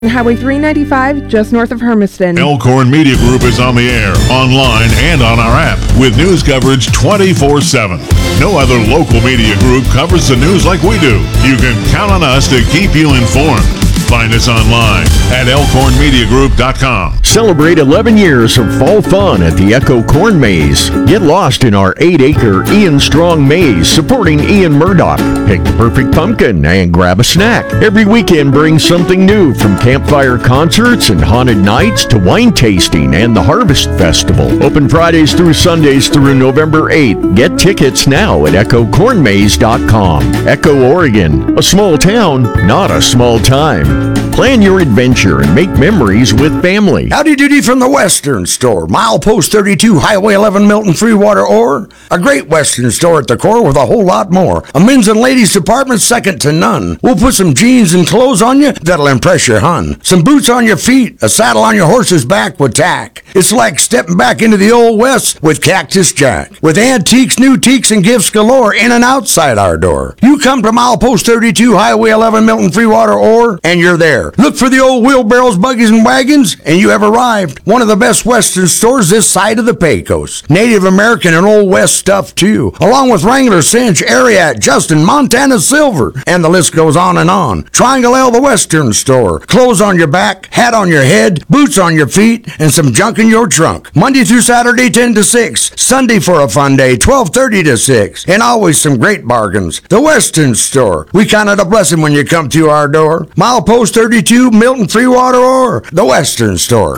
Highway 395, just north of Hermiston. Elkhorn Media Group is on the air, online, and on our app with news coverage 24/7. No other local media group covers the news like we do. You can count on us to keep you informed. Find us online at elkhornmediagroup.com. Celebrate 11 years of fall fun at the Echo Corn Maze. Get lost in our 8-acre Ian Strong Maze supporting Ian Murdoch. Pick the perfect pumpkin and grab a snack. Every weekend brings something new, from campfire concerts and haunted nights to wine tasting and the Harvest Festival. Open Fridays through Sundays through November 8th. Get tickets now at echocornmaze.com. Echo, Oregon, a small town, not a small time. Plan your adventure and make memories with family. Howdy doody from the Western Store. Milepost 32, Highway 11, Milton, Freewater, Ore. A great Western store at the core with a whole lot more. A men's and ladies department second to none. We'll put some jeans and clothes on you that'll impress your hun. Some boots on your feet, a saddle on your horse's back with tack. It's like stepping back into the Old West with Cactus Jack. With antiques, new teaks, and gifts galore in and outside our door. You come to Milepost 32, Highway 11, Milton, Freewater, Ore, and you're there. Look for the old wheelbarrows, buggies, and wagons, and you have arrived. One of the best Western stores this side of the Pecos. Native American and Old West stuff, too. Along with Wrangler, Cinch, Ariat, Justin, Montana Silver, and the list goes on and on. Triangle L, the Western Store. Clothes on your back, hat on your head, boots on your feet, and some junk in your trunk. Monday through Saturday, 10 to 6. Sunday for a fun day, 12:30 to 6. And always some great bargains. The Western Store. We count it a blessing when you come to our door. Milepost 32, Milton, Freewater, or the Western Store.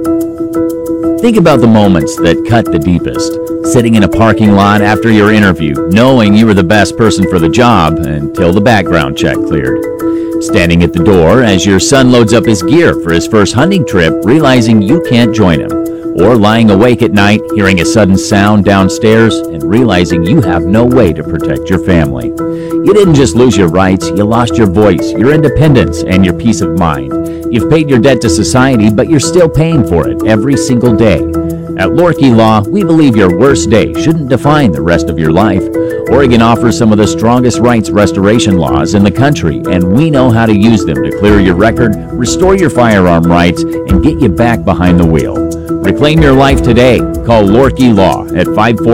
Think about the moments that cut the deepest. Sitting in a parking lot after your interview, knowing you were the best person for the job until the background check cleared. Standing at the door as your son loads up his gear for his first hunting trip, realizing you can't join him. Or lying awake at night, hearing a sudden sound downstairs and realizing you have no way to protect your family. You didn't just lose your rights, you lost your voice, your independence, and your peace of mind. You've paid your debt to society, but you're still paying for it every single day. At Lorkey Law, we believe your worst day shouldn't define the rest of your life. Oregon offers some of the strongest rights restoration laws in the country, and we know how to use them to clear your record, restore your firearm rights, and get you back behind the wheel. Reclaim your life today. Call Lorkey Law at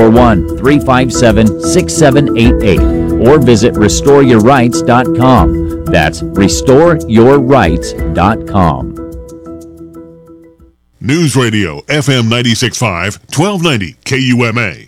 541-357-6788 or visit restoreyourrights.com. That's restoreyourrights.com. News Radio, FM 96.5, 1290 KUMA.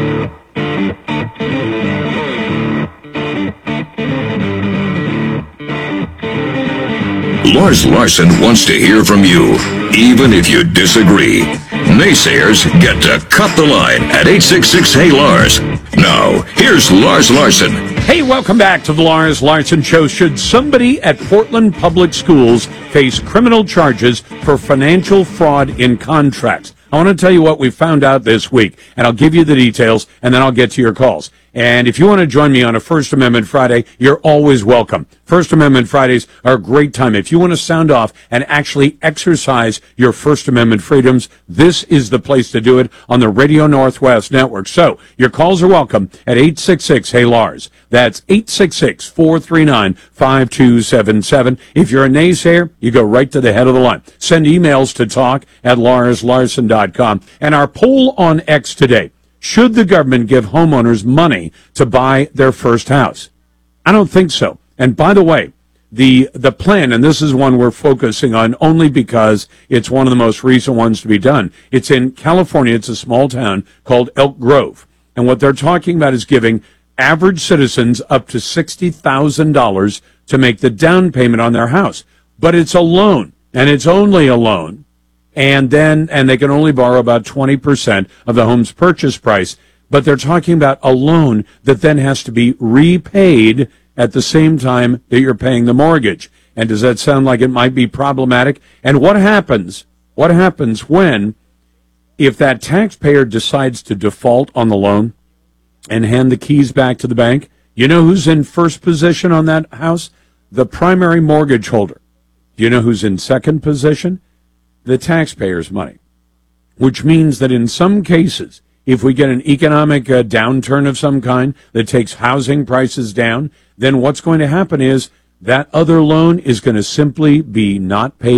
Lars Larson wants to hear from you, even if you disagree. Naysayers get to cut the line at 866-HEY-LARS. Now, here's Lars Larson. Hey, welcome back to the Lars Larson Show. Should somebody at Portland Public Schools face criminal charges for financial fraud in contracts? I want to tell you what we found out this week, and I'll give you the details, and then I'll get to your calls. And if you want to join me on a First Amendment Friday, you're always welcome. First Amendment Fridays are a great time. If you want to sound off and actually exercise your First Amendment freedoms, this is the place to do it on the Radio Northwest Network. So your calls are welcome at 866-HEY-LARS. That's 866-439-5277. If you're a naysayer, you go right to the head of the line. Send emails to talk@larslarson.com. And our poll on X today: should the government give homeowners money to buy their first house? I don't think so. And by the way, the plan, and this is one we're focusing on only because it's one of the most recent ones to be done. It's in California. It's a small town called Elk Grove. And what they're talking about is giving average citizens up to $60,000 to make the down payment on their house. But it's a loan, and it's only a loan. And they can only borrow about 20% of the home's purchase price. But they're talking about a loan that then has to be repaid at the same time that you're paying the mortgage. And does that sound like it might be problematic? And what happens when, if that taxpayer decides to default on the loan and hand the keys back to the bank? You know who's in first position on that house? The primary mortgage holder. Do you know who's in second position? The taxpayer's money. Which means that in some cases, if we get an economic downturn of some kind that takes housing prices down, then what's going to happen is that other loan is going to simply be not paid